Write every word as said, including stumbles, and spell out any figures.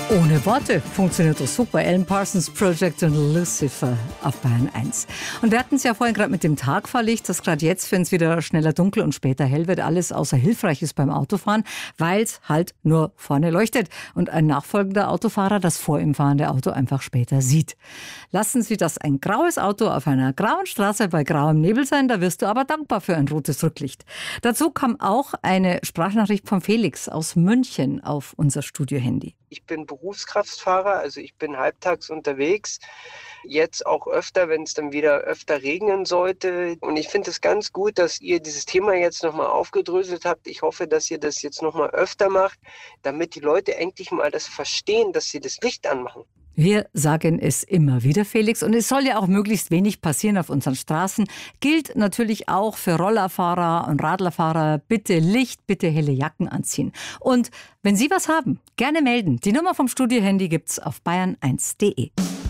Ohne Worte funktioniert das super. Alan Parsons Project und Lucifer auf Bayern eins. Und wir hatten es ja vorhin gerade mit dem Tagfahrlicht, das gerade jetzt, wenn es wieder schneller dunkel und später hell wird, alles außer hilfreich ist beim Autofahren, weil es halt nur vorne leuchtet und ein nachfolgender Autofahrer das vor ihm fahrende Auto einfach später sieht. Lassen Sie das ein graues Auto auf einer grauen Straße bei grauem Nebel sein, da wirst du aber dankbar für ein rotes Rücklicht. Dazu kam auch eine Sprachnachricht von Felix aus München auf unser Studiohandy. Ich bin Berufskraftfahrer, also ich bin halbtags unterwegs. Jetzt auch öfter, wenn es dann wieder öfter regnen sollte. Und ich finde es ganz gut, dass ihr dieses Thema jetzt nochmal aufgedröselt habt. Ich hoffe, dass ihr das jetzt nochmal öfter macht, damit die Leute endlich mal das verstehen, dass sie das Licht anmachen. Wir sagen es immer wieder, Felix, und es soll ja auch möglichst wenig passieren auf unseren Straßen. Gilt natürlich auch für Rollerfahrer und Radlerfahrer. Bitte Licht, bitte helle Jacken anziehen. Und wenn Sie was haben, gerne melden. Die Nummer vom Studiohandy gibt's auf bayern eins punkt de.